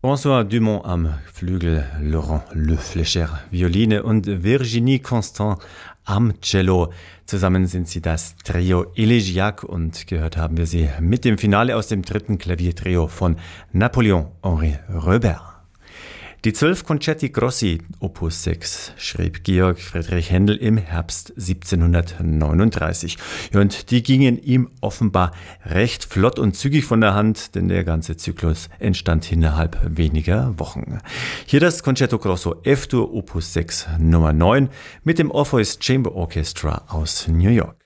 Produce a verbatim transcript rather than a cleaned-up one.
François Dumont am Flügel, Laurent Le Fleischer Violine und Virginie Constant am Cello. Zusammen sind sie das Trio Elegiac und gehört haben wir sie mit dem Finale aus dem dritten Klaviertrio von Napoleon Henri Reber. Die zwölf Concerti Grossi, Opus sechs, schrieb Georg Friedrich Händel im Herbst siebzehnhundertneununddreißig. Und die gingen ihm offenbar recht flott und zügig von der Hand, denn der ganze Zyklus entstand innerhalb weniger Wochen. Hier das Concerto Grosso F-Dur, Opus sechs, Nummer neun, mit dem Orpheus Chamber Orchestra aus New York.